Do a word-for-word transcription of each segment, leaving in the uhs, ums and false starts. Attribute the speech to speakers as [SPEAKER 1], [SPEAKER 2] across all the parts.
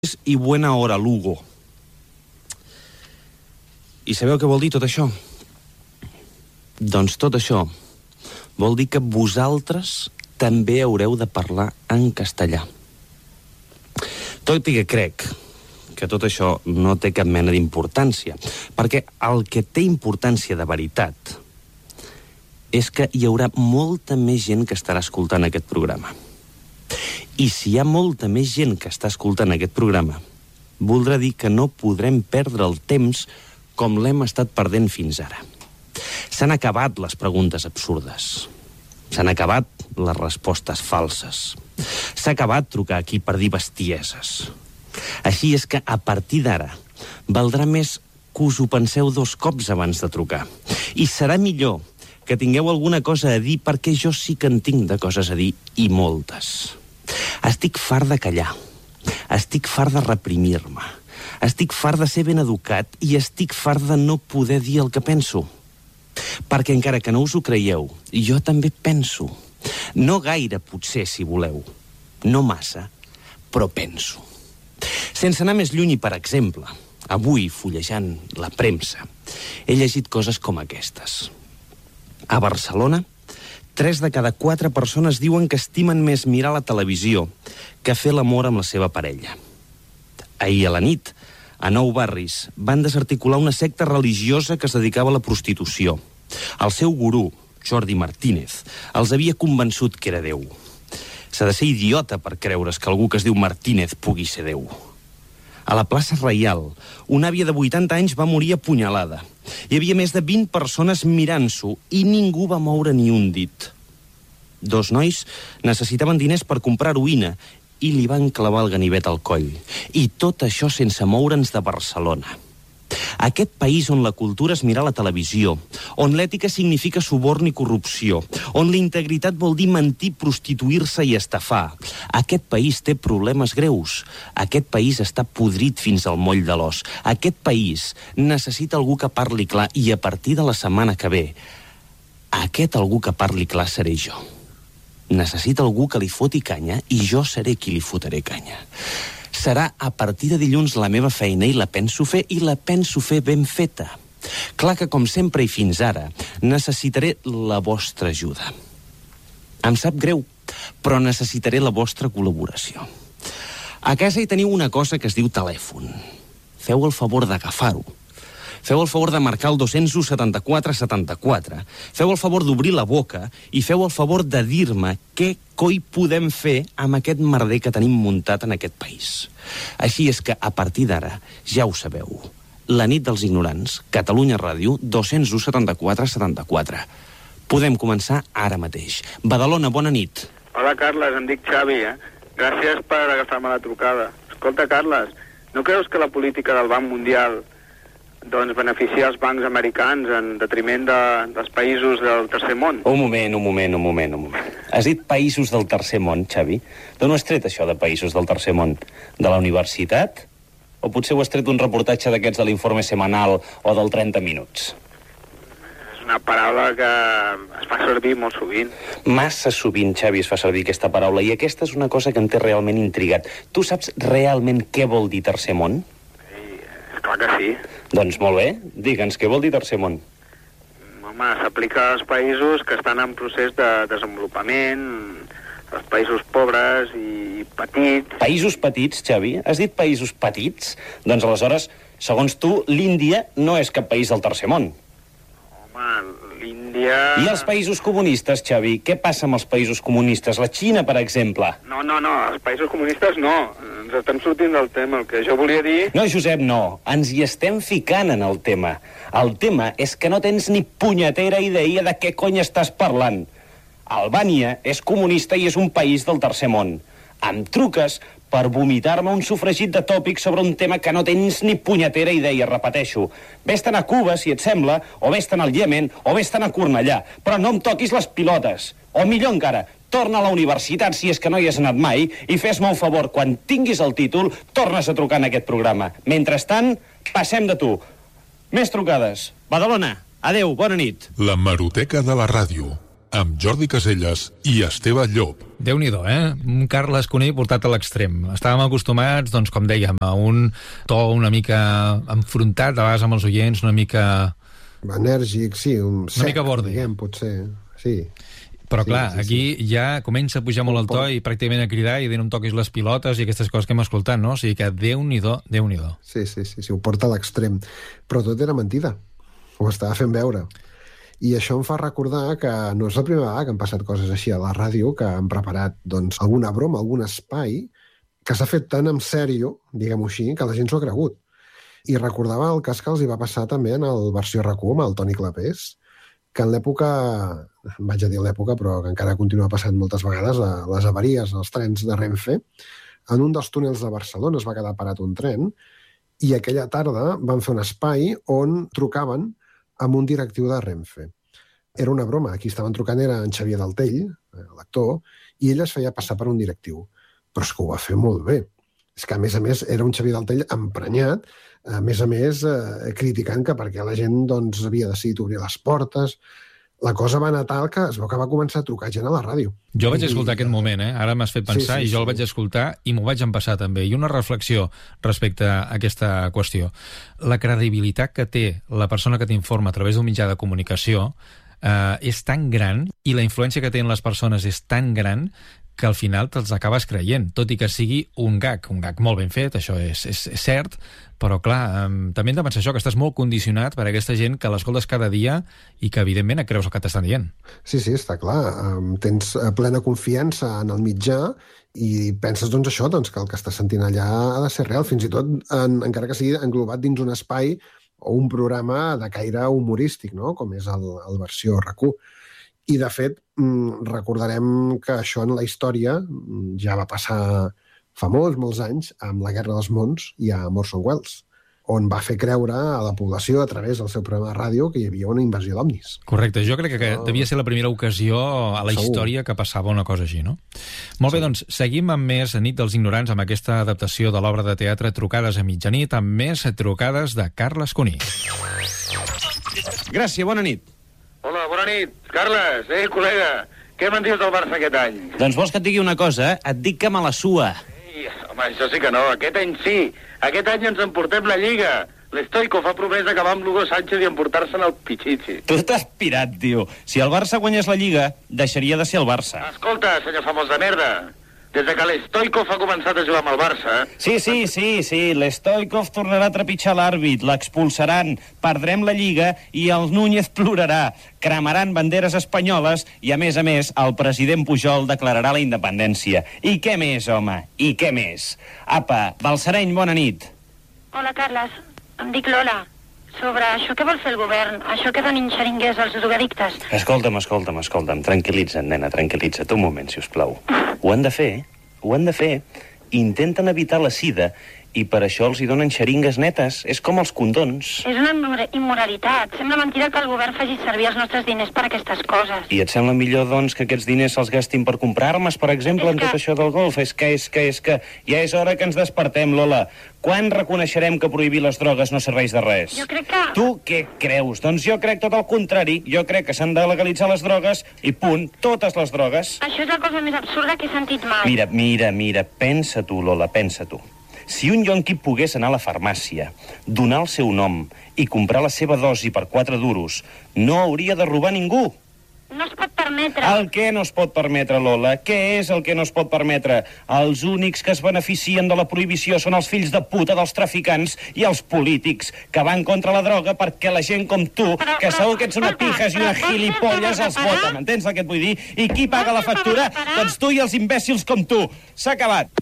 [SPEAKER 1] i buena hora, Lugo. I sabeu què vol dir tot això? Doncs tot això vol dir que vosaltres també haureu de parlar en castellà. Tot i que crec que tot això no té cap mena d'importància, perquè el que té importància de veritat és que hi haurà molta més gent que estarà escoltant aquest programa. I si hi ha molta més gent que està escoltant aquest programa, voldrà dir que no podrem perdre el temps com l'hem estat perdent fins ara. S'han acabat les preguntes absurdes. S'han acabat les respostes falses. S'ha acabat trucar aquí per dir bestieses. Així és que, a partir d'ara, valdrà més que us ho penseu dos cops abans de trucar. I serà millor que tingueu alguna cosa a dir, perquè jo sí que en tinc de coses a dir, i moltes. Estic fart de callar. Estic fart de reprimir-me. Estic fart de ser ben educat i estic fart de no poder dir el que penso. Perquè encara que no us ho creieu, jo també penso. No gaire, potser, si voleu. No massa, però penso. Sense anar més lluny, per exemple, avui, fullejant la premsa, he llegit coses com aquestes. A Barcelona, tres de cada quatre persones diuen que estimen més mirar la televisió que fer l'amor amb la seva parella. Ahir a la nit, a Nou Barris, van desarticular una secta religiosa que es dedicava a la prostitució. El seu gurú, Jordi Martínez, els havia convençut que era Déu. S'ha de ser idiota per creure's que algú que es diu Martínez pugui ser Déu. A la plaça Reial, una àvia de vuitanta anys va morir apunyalada. Hi havia més de vint persones mirant-s'ho i ningú va moure ni un dit. Dos nois necessitaven diners per comprar heroïna i li van clavar el ganivet al coll. I tot això sense moure'ns de Barcelona. Aquest país on la cultura és mirar la televisió, on l'ètica significa suborn i corrupció, on la integritat vol dir mentir, prostituir-se i estafar. Aquest país té problemes greus. Aquest país està podrit fins al moll de l'os. Aquest país necessita algú que parli clar i a partir de la setmana que ve, aquest algú que parli clar seré jo. Necessita algú que li foti canya i jo seré qui li fotré canya. Serà a partir de dilluns la meva feina i la penso fer, i la penso fer ben feta. Clar que, com sempre i fins ara, necessitaré la vostra ajuda. Em sap greu, però necessitaré la vostra col·laboració. A casa hi teniu una cosa que es diu telèfon. Feu el favor d'agafar-ho. Feu el favor de marcar el dos-cents u setanta-quatre setanta-quatre. Feu el favor d'obrir la boca i feu el favor de dir-me què coi podem fer amb aquest merder que tenim muntat en aquest país. Així és que, a partir d'ara, ja ho sabeu. La nit dels ignorants, Catalunya Ràdio, dos-cents u setanta-quatre setanta-quatre. Podem començar ara mateix. Badalona, bona nit.
[SPEAKER 2] Hola, Carles, em dic Xavi, eh? Gràcies per agafar-me la trucada. Escolta, Carles, no creus que la política del Banc Mundial doncs beneficia els bancs americans en detriment de, dels països del tercer món?
[SPEAKER 1] Un moment, un moment, un moment, un moment. Has dit països del tercer món, Xavi? D'on ho has tret, això de països del tercer món? De la universitat? O potser ho has tret d'un reportatge d'aquests de l'informe setmanal o del trenta minuts?
[SPEAKER 2] És una paraula que es fa servir molt sovint.
[SPEAKER 1] Massa sovint, Xavi, es fa servir aquesta paraula, i aquesta és una cosa que em té realment intrigat. Tu saps realment què vol dir tercer món?
[SPEAKER 2] Sí, clar que sí.
[SPEAKER 1] Doncs molt bé, digue'ns què vol dir tercer món.
[SPEAKER 2] Home, s'aplica als països que estan en procés de desenvolupament, als països pobres i petits.
[SPEAKER 1] Països petits, Xavi? Has dit països petits? Doncs aleshores, segons tu, l'Índia no és cap país del tercer món.
[SPEAKER 2] Home, l'Índia...
[SPEAKER 1] I els països comunistes, Xavi? Què passa amb els països comunistes? La Xina, per exemple?
[SPEAKER 2] No, no, no, els països comunistes no. Ens estem sortint del tema. El que jo volia dir...
[SPEAKER 1] No, Josep, no. Ens hi estem ficant en el tema. El tema és que no tens ni punyetera idea de què cony estàs parlant. Albània és comunista i és un país del tercer món. Em truques per vomitar-me un sofregit de tòpics sobre un tema que no tens ni punyetera idea, repeteixo. Ves-te'n a Cuba, si et sembla, o ves-te'n al Iemen, o ves-te'n a Cornellà, però no em toquis les pilotes. O millor encara, torna a la universitat, si és que no hi has anat mai, i fes-me un favor, quan tinguis el títol, tornes a trucar en aquest programa. Mentrestant, passem de tu. Més trucades. Badalona, adeu, bona nit.
[SPEAKER 3] La Hemeroteca de la ràdio. amb Jordi Casellas i Esteve Llop.
[SPEAKER 4] Déu-n'hi-do, eh? Un Carles Cuní portat a l'extrem. Estàvem acostumats, doncs, com dèiem, a un to una mica enfrontat, a vegades amb els oients, una mica...
[SPEAKER 5] enèrgic, sí, un sec,
[SPEAKER 4] una mica borde.
[SPEAKER 5] Diguem, potser, sí.
[SPEAKER 4] Però
[SPEAKER 5] sí,
[SPEAKER 4] clar,
[SPEAKER 5] sí, sí.
[SPEAKER 4] aquí ja comença a pujar molt el to i pràcticament a cridar i dir no em toquis les pilotes i aquestes coses que hem escoltat, no? O sigui que Déu-n'hi-do, Déu-n'hi-do.
[SPEAKER 5] Sí, sí, sí, sí, ho porta a l'extrem. Però tot era mentida. Ho estava fent veure. I això em fa recordar que no és la primera vegada que han passat coses així a la ràdio, que han preparat doncs, alguna broma, algun espai, que s'ha fet tan en sèrio, diguem-ho així, que la gent s'ho ha cregut. I recordava el cas que els hi va passar també en el versió R Q, amb el Toni Clapés, que en l'època, vaig a dir l'època, però que encara continua passant moltes vegades, a les avaries, als trens de Renfe, en un dels túnels de Barcelona es va quedar parat un tren, i aquella tarda van fer un espai on trucaven amb un directiu de Renfe. Era una broma. Qui estaven trucant era en Xavier Daltell, l'actor, i ell es feia passar per un directiu. Però és que ho va fer molt bé. És que, a més a més, era un Xavier Daltell emprenyat, a més a més, eh, criticant que perquè la gent doncs, havia decidit obrir les portes. La cosa va anar tal que es veu que va començar a trucar gent a la ràdio.
[SPEAKER 4] Jo vaig escoltar I... aquest moment, eh? Ara m'has fet pensar, sí, sí, i jo sí. el vaig escoltar i m'ho vaig empassar també. I una reflexió respecte a aquesta qüestió. La credibilitat que té la persona que t'informa a través d'un mitjà de comunicació eh, és tan gran i la influència que tenen les persones és tan gran que al final te'ls acabes creient, tot i que sigui un gag, un gag molt ben fet, això és, és, és cert, però clar, um, també hem de pensar això, que estàs molt condicionat per aquesta gent que l'escoltes cada dia i que evidentment et creus el que t'estan dient.
[SPEAKER 5] Sí, sí, està clar. Um, tens plena confiança en el mitjà i penses doncs això, doncs, que el que estàs sentint allà ha de ser real, fins i tot en, encara que sigui englobat dins un espai o un programa de caire humorístic, no? Com és el, el versió R Q. I, de fet, recordarem que això en la història ja va passar fa molts, molts anys amb la Guerra dels Mons i a Orson Welles, on va fer creure a la població a través del seu programa de ràdio que hi havia una invasió d'ovnis.
[SPEAKER 4] Correcte, jo crec que no. devia ser la primera ocasió a la Segur. història que passava una cosa així, no? Molt sí. bé, doncs, seguim amb més Nit dels Ignorants, amb aquesta adaptació de l'obra de teatre Trucades a mitjanit, amb més trucades de Carles Cuní.
[SPEAKER 1] Gràcies, bona nit.
[SPEAKER 2] Hola, bona nit. Carles, eh, col·lega, què me'n dius del Barça aquest any?
[SPEAKER 1] Doncs vols que et digui una cosa, eh? Et dic que me la sua.
[SPEAKER 2] Ei, home, això sí que no, aquest any sí. Aquest any ens emportem la Lliga. L'Stoico fa promès d'acabar amb l'Hugo Sánchez i emportar-se'n el Pichichi.
[SPEAKER 1] Tu t'has pirat, tio. Si el Barça guanyés la Lliga, deixaria de ser el Barça.
[SPEAKER 2] Escolta, senyor famós de merda, des de que l'Stoico ha començat a jugar amb el Barça...
[SPEAKER 1] Sí, sí, sí, sí, l'Stoico tornarà a trepitjar l'àrbit, l'expulsaran, perdrem la Lliga i el Núñez plorarà, cremaran banderes espanyoles i, a més a més, el president Pujol declararà la independència. I què més, home? I què més? Apa, Balsareny, bona nit.
[SPEAKER 6] Hola, Carles. Em dic Lola. Sobre això que vol fer el govern, això que donin xeringuers als drogadictes.
[SPEAKER 1] Escolta'm, escolta'm, escolta'm, tranquil·litza't, nena, tranquil·litza't un moment, si us plau. Ho han de fer, ho han de fer. Intenten evitar la sida i per això els hi donen xeringues netes. És com els condons.
[SPEAKER 6] És una immoralitat. Sembla mentida que el govern faci servir els nostres diners per a aquestes coses.
[SPEAKER 1] I et sembla millor, doncs, que aquests diners se'ls gastin per comprar armes, per exemple, és en que... tot això del golf? És que, és que, és que... Ja és hora que ens despertem, Lola. Quan reconeixerem que prohibir les drogues no serveix de res?
[SPEAKER 6] Jo crec que...
[SPEAKER 1] Tu què creus? Doncs jo crec tot el contrari. Jo crec que s'han de legalitzar les drogues i punt, totes les drogues.
[SPEAKER 6] Això és la cosa més absurda que he sentit mai.
[SPEAKER 1] Mira, mira, mira, pensa tu, Lola, pensa tu. Si un yonqui pogués anar a la farmàcia, donar el seu nom i comprar la seva dosi per quatre duros, no hauria de robar ningú.
[SPEAKER 6] No es pot permetre.
[SPEAKER 1] El què no es pot permetre, Lola? Què és el que no es pot permetre? Els únics que es beneficien de la prohibició són els fills de puta dels traficants i els polítics, que van contra la droga perquè la gent com tu, però, que segur que ets una pijes i una gilipolles, els vota. M'entens el que et vull dir? I qui paga la factura? Doncs tu i els imbècils com tu. S'ha acabat.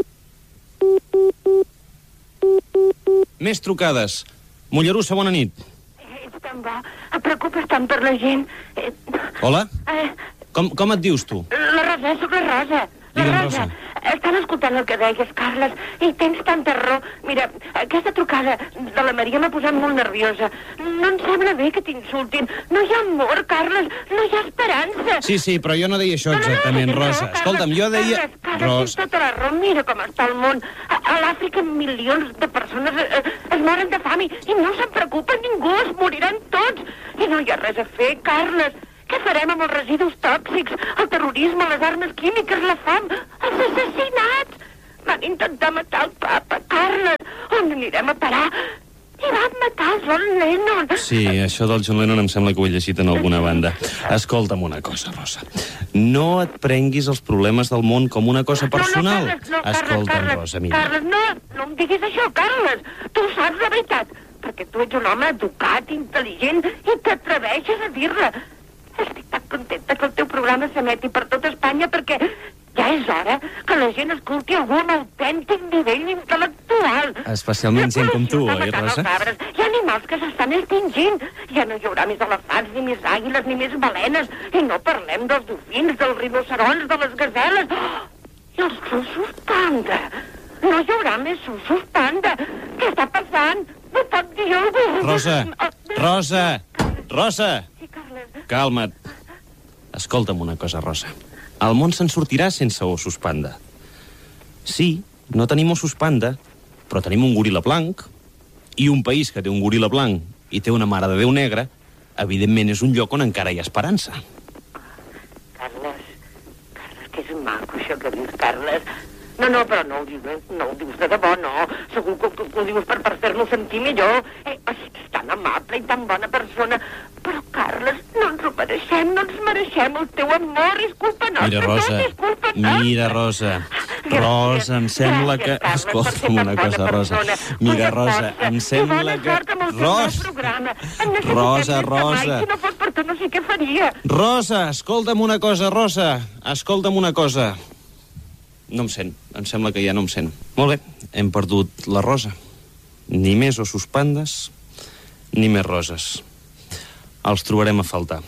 [SPEAKER 1] Més trucades. Mollerussa, bona nit.
[SPEAKER 6] Ets tan bo. Et preocupes tant per la gent. Eh...
[SPEAKER 1] Hola?
[SPEAKER 6] Eh...
[SPEAKER 1] Com, com et dius, tu?
[SPEAKER 6] La Rosa, sóc la Rosa. La
[SPEAKER 1] Digue'm,
[SPEAKER 6] Rosa.
[SPEAKER 1] Rosa.
[SPEAKER 6] Estan escoltant el que deies, Carles, i tens tanta raó. Mira, aquesta trucada de la Maria m'ha posat molt nerviosa. No em sembla bé que t'insultin. No hi ha amor, Carles, no hi ha esperança.
[SPEAKER 1] Sí, sí, però jo no deia això exactament, no, no, no, Rosa. Carles, escolta'm, jo deia...
[SPEAKER 6] Carles, Carles,
[SPEAKER 1] Rosa.
[SPEAKER 6] tens tota la raó, mira com està el món. A, a l'Àfrica milions de persones eh, es moren de fam i, i no se'n preocupa ningú, es moriran tots. I no hi ha res a fer, Carles. Què farem amb els residus tòxics, el terrorisme, les armes químiques, la fam, els assassinats? Van intentar matar el papa, Carles. On anirem a parar? I van matar John Lennon.
[SPEAKER 1] Sí, això del John Lennon em sembla que ho he llegit en alguna banda. Escolta'm una cosa, Rosa. No et prenguis els problemes del món com una cosa personal.
[SPEAKER 6] No, no, Carles, no, Carles,
[SPEAKER 1] Escolta'm,
[SPEAKER 6] Carles,
[SPEAKER 1] Rosa, mira.
[SPEAKER 6] Carles, no, no em diguis això, Carles. Tu saps la veritat, perquè tu ets un home educat, intel·ligent, i t'atreveixes a dir-la. Estic tan contenta que el teu programa s'emeti per tot Espanya, perquè ja és hora que la gent escolti algú amb autèntic nivell intel·lectual.
[SPEAKER 1] Especialment gent com tu, oi, Rosa?
[SPEAKER 6] Hi ha animals que s'estan extingint. Ja no hi haurà més elefants, ni més àguiles, ni més balenes. I no parlem dels dofins, dels rinocerons, de les gaseles. Oh, i els russos panda. No hi haurà més russos panda. Què està passant? No pot dir algú.
[SPEAKER 1] Rosa, Rosa, Rosa.
[SPEAKER 6] Sí, Carles.
[SPEAKER 1] Calma't. Escolta'm una cosa, Rosa. El món se'n sortirà sense ossos panda. Sí, no tenim ossos panda, però tenim un goril·la blanc, i un país que té un goril·la blanc i té una mare de Déu negra, evidentment és un lloc on encara hi ha esperança.
[SPEAKER 6] Carles, Carles, que és maco això que dius, Carles. No, no, però no ho dius, no ho dius de debò, no. Segur que, que, que ho dius per, per fer-nos sentir millor. Eh, ets tan amable i tan bona persona. Però, Carles, no ens ho mereixem, no ens mereixem el teu amor, és culpa nostra.
[SPEAKER 1] Mira, Rosa,
[SPEAKER 6] tot és culpa nostra.
[SPEAKER 1] mira, Rosa, Rosa, em sembla que... Escolta'm una cosa, Rosa. Mira, Rosa, em sembla que... Rosa, Rosa, Rosa.
[SPEAKER 6] Si no fos per tu, no sé què faria.
[SPEAKER 1] Rosa, escolta'm una cosa, Rosa. Escolta'm una cosa. No em sent, em sembla que ja no em sent. Molt bé, hem perdut la Rosa. Ni més ossos pandes, ni més roses. Els trobarem a faltar.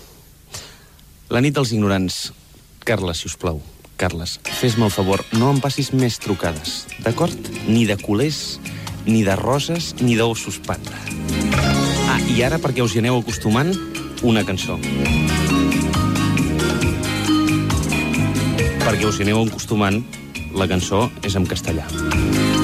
[SPEAKER 1] La nit dels ignorants. Carles, si us plau, Carles, fes-me el favor, no em passis més trucades, d'acord? Ni de culers, ni de roses, ni d'ossos panda. Ah, i ara, perquè us hi aneu acostumant, una cançó. Perquè us hi aneu acostumant, la cançó és en castellà.